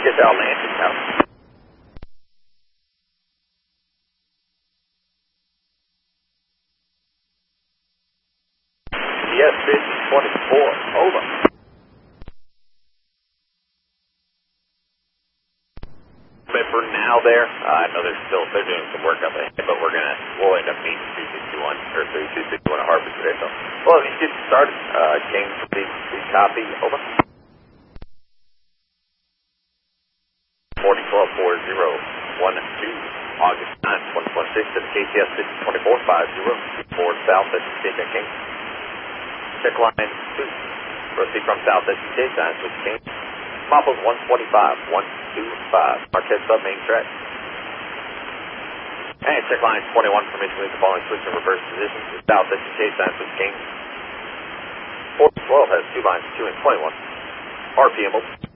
Get out, landing now. Yes, 24, over. For now there, I know they're doing some work up ahead, but we'll end up meeting 261 or 261 at Harvard today. So, well, if you get started, James, please copy, over. 40124012, August 9, 2016 to the KCS 62450, forward south at Station King. Check line 2, proceed from south at Station Sign, switch King. Mopples 125, Marquez sub main track. And check line 21, permission to leave the following switch in reverse position to south at Chase Sign, switch King. 412 has 2 lines, 2 and 21. RPM open.